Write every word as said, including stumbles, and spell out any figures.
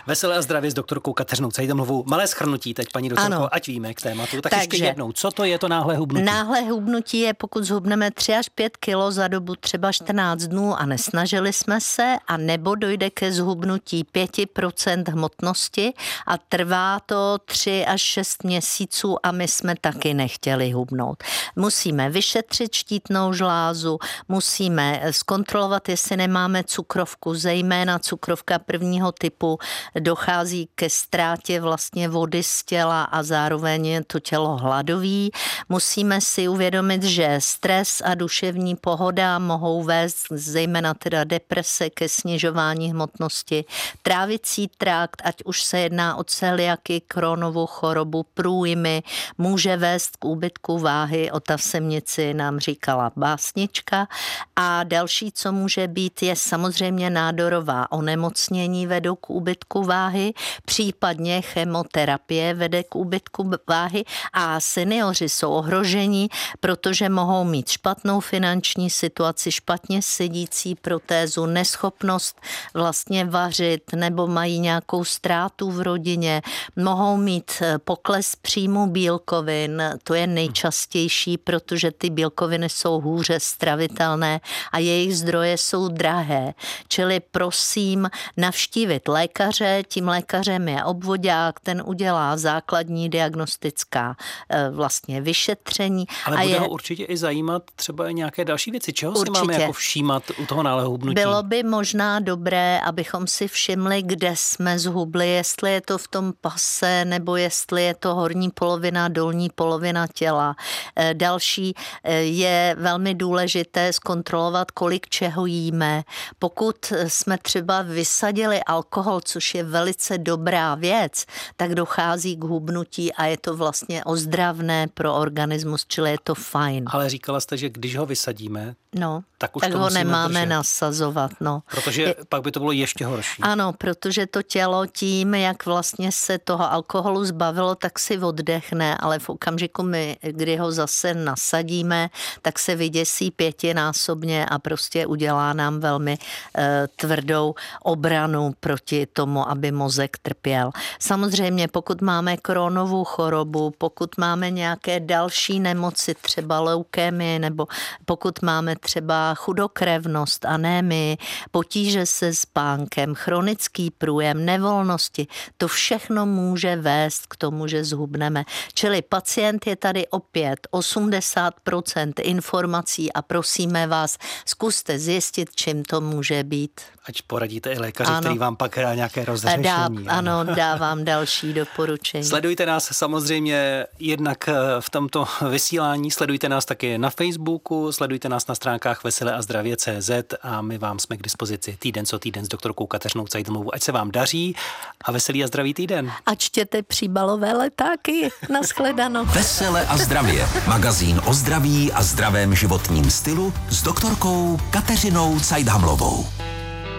Veselé a zdravě s doktorkou Kateřinou Cajdamlovou. Malé shrnutí teď, paní doktorko, ať víme k tématu. Tak Takže, ještě jednou, co to je to náhlé hubnutí? Náhlé hubnutí je, pokud zhubneme tři až pět kilo za dobu třeba čtrnáct dnů a nesnažili jsme se, a nebo dojde ke zhubnutí pět procent hmotnosti a trvá to tři až šest měsíců a my jsme taky nechtěli hubnout. Musíme vyšetřit štítnou žlázu, musíme zkontrolovat, jestli nemáme cukrovku, zejména cukrovka prvního typu, dochází ke ztrátě vlastně vody z těla a zároveň je to tělo hladový. Musíme si uvědomit, že stres a duševní pohoda mohou vést zejména teda deprese ke snižování hmotnosti. Trávicí trakt, ať už se jedná o celiaky, Crohnovu chorobu, průjmy, může vést k úbytku váhy. O tavsemnici nám říkala básnička. A další, co může být, je samozřejmě nádorová onemocnění vedou k úbytku váhy, případně chemoterapie vede k úbytku váhy a seniori jsou ohroženi, protože mohou mít špatnou finanční situaci, špatně sedící protézu, neschopnost vlastně vařit nebo mají nějakou ztrátu v rodině, mohou mít pokles příjmu bílkovin, to je nejčastější, protože ty bílkoviny jsou hůře stravitelné a jejich zdroje jsou drahé. Čili prosím navštívit lékaře, tím lékařem je obvodák, ten udělá základní diagnostická vlastně vyšetření. Ale a bude je... ho určitě i zajímat třeba i nějaké další věci. Čeho určitě. si máme jako všímat u toho náhlého hubnutí? Bylo by možná dobré, abychom si všimli, kde jsme zhubli, jestli je to v tom pase, nebo jestli je to horní polovina, dolní polovina těla. Další je velmi důležité zkontrolovat, kolik čeho jíme. Pokud jsme třeba vysadili alkohol, což je velice dobrá věc, tak dochází k hubnutí a je to vlastně ozdravné pro organismus, čili je to fajn. Ale říkala jste, že když ho vysadíme, no, tak už tak to ho nemáme držet. nasazovat. No. Protože je, pak by to bylo ještě horší. Ano, protože to tělo tím, jak vlastně se toho alkoholu zbavilo, tak si oddechne, ale v okamžiku, my, kdy ho zase nasadíme, tak se vyděsí pětinásobně a prostě udělá nám velmi e, tvrdou obranu proti tomu, aby mozek trpěl. Samozřejmě, pokud máme Crohnovu chorobu, pokud máme nějaké další nemoci, třeba leukémie, nebo pokud máme třeba chudokrevnost, anémii, potíže se spánkem, chronický průjem, nevolnosti, to všechno může vést k tomu, že zhubneme. Čili pacient je tady opět osmdesát procent informací a prosíme vás, zkuste zjistit, čím to může být. Ať poradíte i lékaři, ano. který vám pak dá nějaké rozřešení. Dá, ano, dávám další doporučení. Sledujte nás samozřejmě jednak v tomto vysílání, sledujte nás taky na Facebooku, sledujte nás na stránkách veselé a zdravě tečka cé zet a my vám jsme k dispozici týden co týden s doktorkou Kateřinou Cajdamlovou. Ať se vám daří a veselý a zdravý týden. A čtěte příbalové letáky. Nashledanou. Vesele a zdravě. Magazín o zdraví a zdravém životním stylu s doktorkou Kateřinou Cajdamlovou.